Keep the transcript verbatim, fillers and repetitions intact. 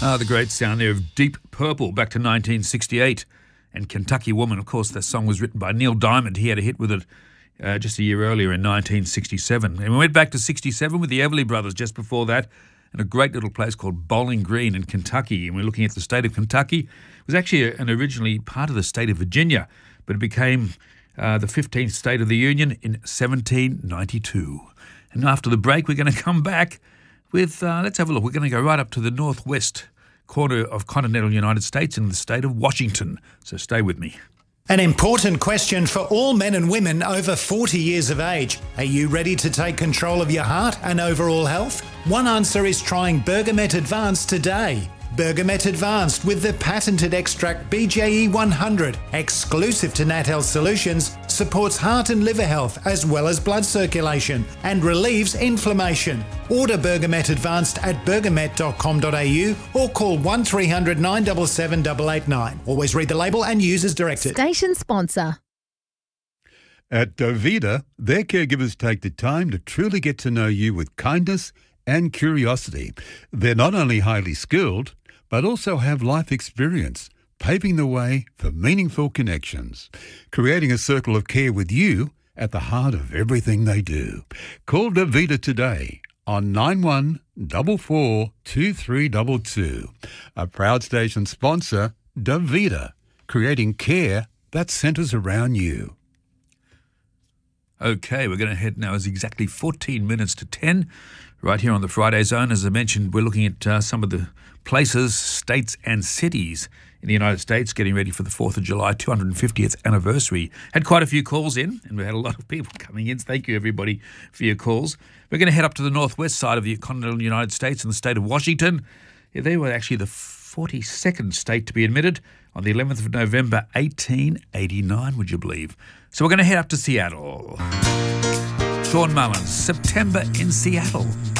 Ah, the great sound there of Deep Purple back to nineteen sixty-eight. And Kentucky Woman, of course, that song was written by Neil Diamond. He had a hit with it uh, just a year earlier in nineteen sixty-seven. And we went back to sixty-seven with the Everly Brothers just before that, in a great little place called Bowling Green in Kentucky. And we're looking at the state of Kentucky. It was actually a, an originally part of the state of Virginia, but it became uh, the fifteenth state of the Union in seventeen ninety-two. And after the break, we're going to come back with, uh, let's have a look, we're going to go right up to the northwest corner of continental United States in the state of Washington. So stay with me. An important question for all men and women over forty years of age. Are you ready to take control of your heart and overall health? One answer is trying Bergamet Advanced today. Bergamet Advanced with the patented extract B J E one hundred, exclusive to Nat Health Solutions, supports heart and liver health as well as blood circulation and relieves inflammation. Order Bergamet Advanced at bergamet dot com dot a u or call one three hundred nine seven seven eight eight nine. Always read the label and use as directed. Station sponsor. At Dovida, their caregivers take the time to truly get to know you with kindness and curiosity. They're not only highly skilled, but also have life experience, paving the way for meaningful connections, creating a circle of care with you at the heart of everything they do. Call Davida today on nine one four four two three two two. A proud station sponsor, Davida, creating care that centres around you. Okay, we're going to head now. It's exactly fourteen minutes to ten. Right here on the Friday Zone, as I mentioned, we're looking at uh, some of the places, states and cities in the United States getting ready for the fourth of July, two hundred fiftieth anniversary. Had quite a few calls in, and we had a lot of people coming in. Thank you, everybody, for your calls. We're going to head up to the northwest side of the continental United States in the state of Washington. Yeah, they were actually the forty-second state to be admitted on the eleventh of November, eighteen eighty-nine, would you believe? So we're going to head up to Seattle. Sean Mullins, September in Seattle.